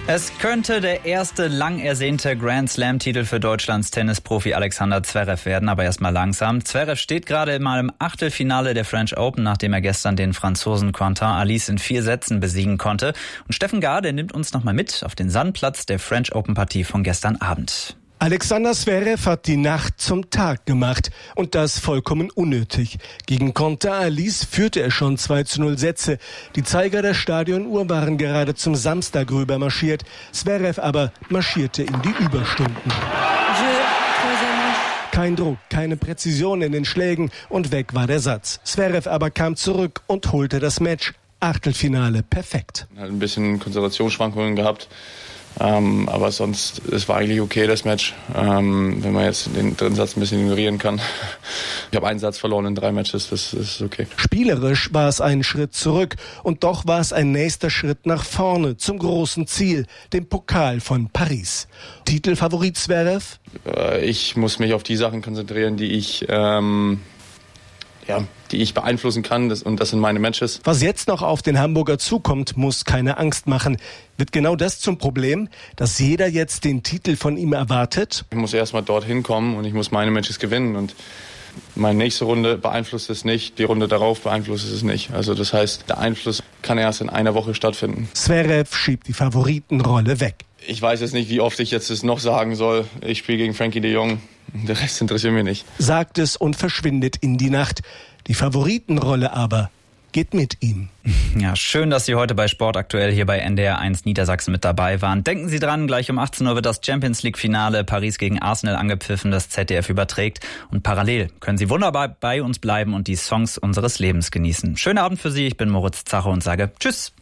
Es könnte der erste lang ersehnte Grand-Slam-Titel für Deutschlands Tennisprofi Alexander Zverev werden, aber erstmal langsam. Zverev steht gerade mal im Achtelfinale der French Open, nachdem er gestern den Franzosen Quentin Halys in 4 Sätzen besiegen konnte. Und Steffen Gahr, der nimmt uns nochmal mit auf den Sandplatz der French Open-Partie von gestern Abend. Alexander Zverev hat die Nacht zum Tag gemacht und das vollkommen unnötig. Gegen Quentin Halys führte er schon 2:0 Sätze. Die Zeiger der Stadionuhr waren gerade zum Samstag rüber marschiert. Zverev aber marschierte in die Überstunden. Kein Druck, keine Präzision in den Schlägen und weg war der Satz. Zverev aber kam zurück und holte das Match. Achtelfinale perfekt. Hat ein bisschen Konzentrationsschwankungen gehabt. Aber sonst, es war eigentlich okay, das Match, wenn man jetzt den dritten Satz ein bisschen ignorieren kann. Ich habe einen Satz verloren in 3 Matches, das ist okay. Spielerisch war es ein Schritt zurück und doch war es ein nächster Schritt nach vorne zum großen Ziel, dem Pokal von Paris. Titelfavorit Zverev? Ich muss mich auf die Sachen konzentrieren, die ich beeinflussen kann, und das sind meine Matches. Was jetzt noch auf den Hamburger zukommt, muss keine Angst machen. Wird genau das zum Problem, dass jeder jetzt den Titel von ihm erwartet? Ich muss erstmal dorthin kommen und ich muss meine Matches gewinnen und meine nächste Runde beeinflusst es nicht, die Runde darauf beeinflusst es nicht. Also das heißt, der Einfluss kann erst in einer Woche stattfinden. Zverev schiebt die Favoritenrolle weg. Ich weiß jetzt nicht, wie oft ich jetzt das noch sagen soll. Ich spiele gegen Frankie de Jong. Der Rest interessiert mich nicht. Sagt es und verschwindet in die Nacht. Die Favoritenrolle aber geht mit ihm. Ja, schön, dass Sie heute bei Sport aktuell hier bei NDR 1 Niedersachsen mit dabei waren. Denken Sie dran, gleich um 18 Uhr wird das Champions-League-Finale Paris gegen Arsenal angepfiffen, das ZDF überträgt. Und parallel können Sie wunderbar bei uns bleiben und die Songs unseres Lebens genießen. Schönen Abend für Sie, ich bin Moritz Zache und sage Tschüss.